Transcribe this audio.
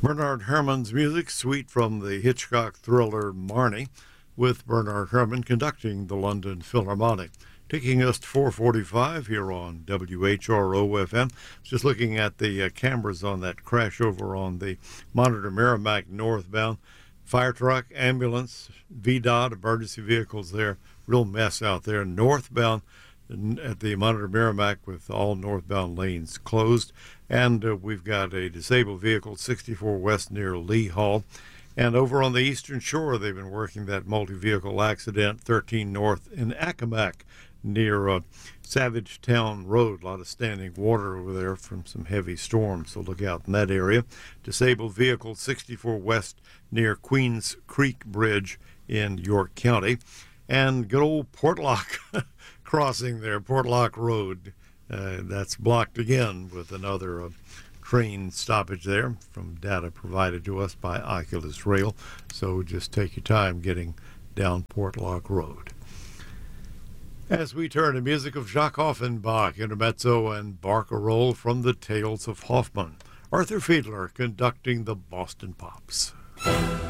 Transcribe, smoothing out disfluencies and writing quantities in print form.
Bernard Herrmann's music, suite from the Hitchcock thriller Marnie, with Bernard Herrmann conducting the London Philharmonic. Taking us to 4:45 here on WHRO-FM. Just looking at the cameras on that crash over on the Monitor Merrimack northbound. Fire truck, ambulance, VDOT, emergency vehicles there. Real mess out there. Northbound at the Monitor Merrimack with all northbound lanes closed. And we've got a disabled vehicle, 64 West near Lee Hall. And over on the Eastern Shore, they've been working that multi-vehicle accident, 13 North in Accomack near Savage Town Road. A lot of standing water over there from some heavy storms, so look out in that area. Disabled vehicle, 64 West near Queens Creek Bridge in York County. And good old Portlock crossing there, Portlock Road. That's blocked again with another train stoppage there from data provided to us by Oculus Rail. So just take your time getting down Portlock Road. As we turn to music of Jacques Offenbach, Intermezzo and Barcarolle from the Tales of Hoffmann. Arthur Fiedler conducting the Boston Pops.